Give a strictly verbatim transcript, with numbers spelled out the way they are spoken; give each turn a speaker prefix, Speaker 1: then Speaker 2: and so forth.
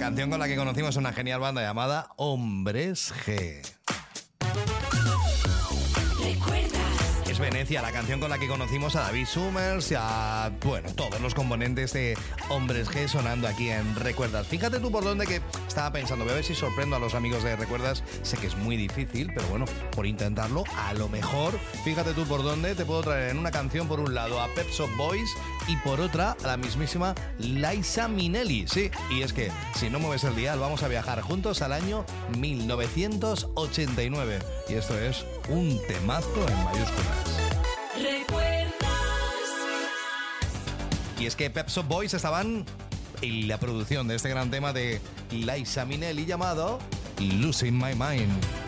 Speaker 1: canción con la que conocimos una genial banda llamada Hombres G. Es Venecia, la canción con la que conocimos a David Summers y a, bueno, todos los componentes de Hombres G sonando aquí en Recuerdas. Fíjate tú por dónde, que estaba pensando, voy a ver si sorprendo a los amigos de Recuerdas. Sé que es muy difícil, pero bueno, por intentarlo, a lo mejor, fíjate tú por dónde te puedo traer en una canción, por un lado a Pet Shop Boys y por otra a la mismísima Liza Minnelli. Sí, y es que si no mueves el dial, vamos a viajar juntos al año mil novecientos ochenta y nueve. Y esto es un temazo en mayúsculas.
Speaker 2: Recuerdas.
Speaker 1: Y es que Pet Shop Boys estaban en la producción de este gran tema de Liza Minnelli llamado Losing My Mind.